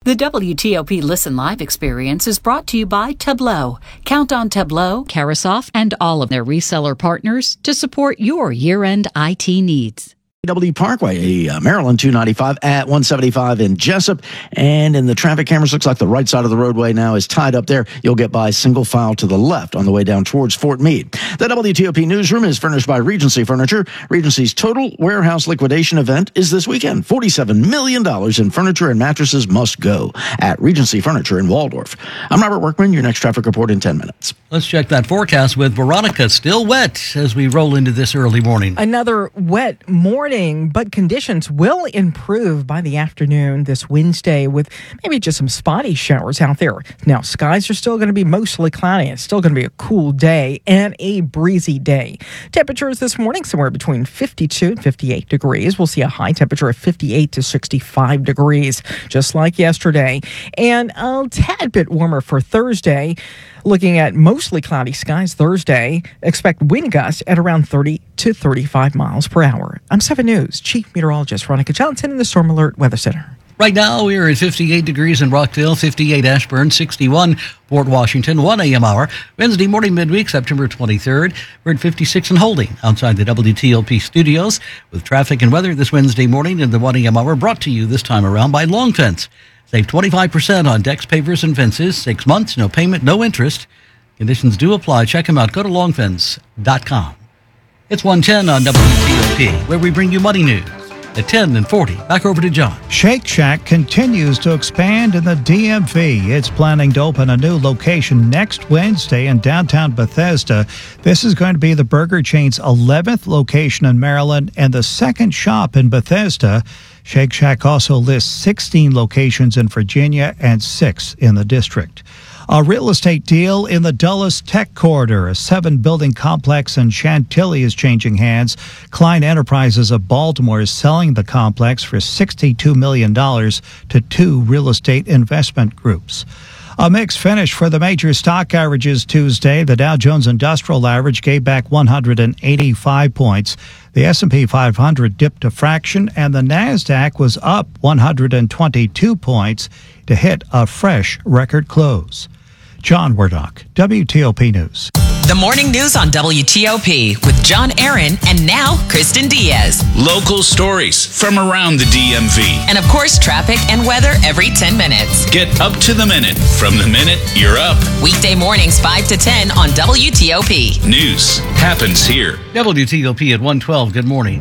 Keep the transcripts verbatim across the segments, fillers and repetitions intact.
The W T O P Listen Live experience is brought to you by Tableau. Count on Tableau, Carasoft, and all of their reseller partners to support your year-end I T needs. W Parkway, uh, Maryland two ninety-five at one seventy-five in Jessup. And in the traffic cameras, looks like the right side of the roadway now is tied up there. You'll get by single file to the left on the way down towards Fort Meade. The W T O P newsroom is furnished by Regency Furniture. Regency's total warehouse liquidation event is this weekend. forty-seven million dollars in furniture and mattresses must go at Regency Furniture in Waldorf. I'm Robert Workman, your next traffic report in ten minutes. Let's check that forecast with Veronica. Still wet as we roll into this early morning. Another wet morning. But conditions will improve by the afternoon this Wednesday with maybe just some spotty showers out there. Now, skies are still going to be mostly cloudy. It's still going to be a cool day and a breezy day. Temperatures this morning somewhere between fifty-two and fifty-eight degrees. We'll see a high temperature of fifty-eight to sixty-five degrees, just like yesterday. And a tad bit warmer for Thursday. Looking at mostly cloudy skies Thursday, expect wind gusts at around thirty to thirty-five miles per hour. I'm seven News Chief Meteorologist Veronica Johnson in the Storm Alert Weather Center. Right now, we're at fifty-eight degrees in Rockdale, fifty-eight Ashburn, sixty-one Fort Washington, one a.m. hour. Wednesday morning, midweek, September twenty-third. We're at fifty-six and holding outside the W T O P studios with traffic and weather this Wednesday morning in the one a.m. hour, brought to you this time around by Long Fence. Save twenty-five percent on decks, pavers, and fences. Six months, no payment, no interest. Conditions do apply. Check them out. Go to long fence dot com. It's one ten on W T O P, where we bring you money news at ten and forty. Back over to John. Shake Shack continues to expand in the D M V. It's planning to open a new location next Wednesday in downtown Bethesda. This is going to be the burger chain's eleventh location in Maryland and the second shop in Bethesda. Shake Shack also lists sixteen locations in Virginia and six in the district. A real estate deal in the Dulles Tech Corridor. A seven-building complex in Chantilly is changing hands. Klein Enterprises of Baltimore is selling the complex for sixty-two million dollars to two real estate investment groups. A mixed finish for the major stock averages Tuesday. The Dow Jones Industrial Average gave back one hundred eighty-five points. The S and P five hundred dipped a fraction, and the NASDAQ was up one hundred twenty-two points to hit a fresh record close. John Wardock, W T O P News. The morning news on W T O P with John Aaron and now Kristen Diaz. Local stories from around the D M V. And of course, traffic and weather every ten minutes. Get up to the minute from the minute you're up. Weekday mornings five to ten on W T O P. News happens here. W T O P at one twelve. Good morning.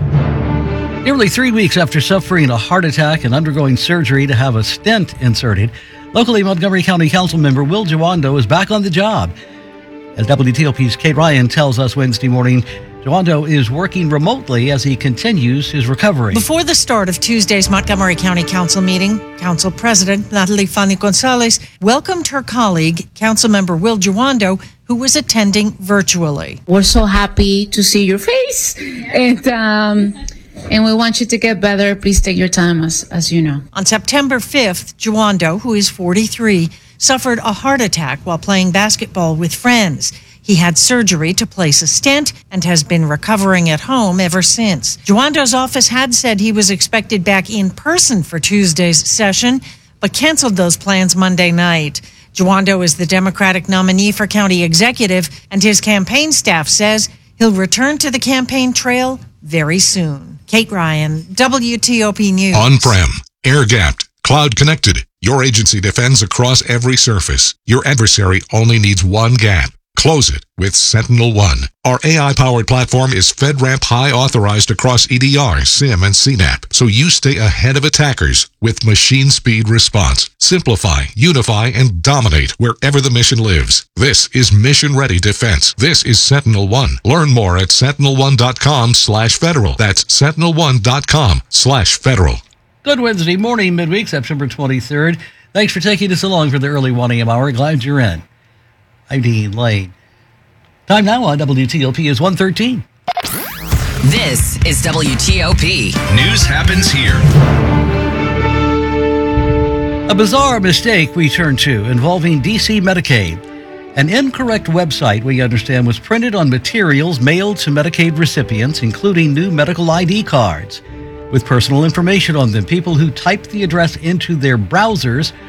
Nearly three weeks after suffering a heart attack and undergoing surgery to have a stent inserted, locally Montgomery County Council member Will Jawando is back on the job. As W T O P's Kate Ryan tells us Wednesday morning, Jawando is working remotely as he continues his recovery. Before the start of Tuesday's Montgomery County Council meeting, Council President Natalie Fanny Gonzalez welcomed her colleague, Councilmember Will Jawando, who was attending virtually. We're so happy to see your face, and um, and we want you to get better. Please take your time, as as you know. On September fifth, Jawando, who is forty-three, suffered a heart attack while playing basketball with friends. He had surgery to place a stent and has been recovering at home ever since. Jawando's office had said he was expected back in person for Tuesday's session, but canceled those plans Monday night. Jawando is the Democratic nominee for county executive, and his campaign staff says he'll return to the campaign trail very soon. Kate Ryan, W T O P News. On-prem, air-gapped, cloud-connected. Your agency defends across every surface. Your adversary only needs one gap. Close it with Sentinel One. Our A I-powered platform is FedRAMP High authorized across E D R, SIM, and C NAP, so you stay ahead of attackers with machine speed response. Simplify, unify, and dominate wherever the mission lives. This is mission-ready defense. This is Sentinel One. Learn more at sentinel one dot com slash federal. That's sentinel one dot com slash federal. Good Wednesday morning, midweek, September twenty-third. Thanks for taking us along for the early one a.m. hour. Glad you're in. I'm Dean Lane. Time now on W T O P is one thirteen. This is W T O P. News happens here. A bizarre mistake we turn to involving D C Medicaid. An incorrect website, we understand, was printed on materials mailed to Medicaid recipients, including new medical I D cards. With personal information on them, people who typed the address into their browsers